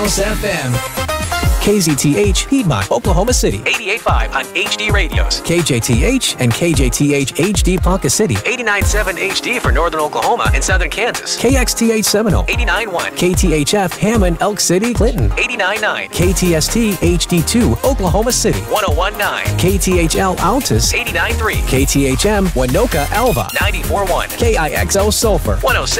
FM. KZTH, Piedmont, Oklahoma City. 88.5 on HD radios. KJTH and KJTH HD Ponca City. 89.7 HD for Northern Oklahoma and Southern Kansas. KXTH Seminole. 89.1. KTHF Hammond, Elk City, Clinton. 89.9. KTST HD2 Oklahoma City. 101.9. KTHL Altus. 89.3. KTHM Winoka Alva. 94.1. KIXO Sulphur. 106.